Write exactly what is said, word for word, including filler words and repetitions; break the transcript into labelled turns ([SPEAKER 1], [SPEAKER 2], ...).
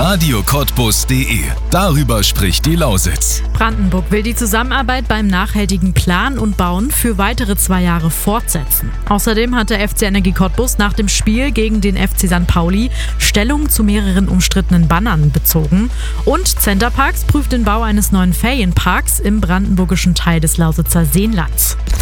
[SPEAKER 1] Radio Cottbus punkt de. Darüber spricht die Lausitz.
[SPEAKER 2] Brandenburg will die Zusammenarbeit beim nachhaltigen Planen und Bauen für weitere zwei Jahre fortsetzen. Außerdem hat der F C Energie Cottbus nach dem Spiel gegen den F C Sankt Pauli Stellung zu mehreren umstrittenen Bannern bezogen. Und Center Parks prüft den Bau eines neuen Ferienparks im brandenburgischen Teil des Lausitzer Seenlands.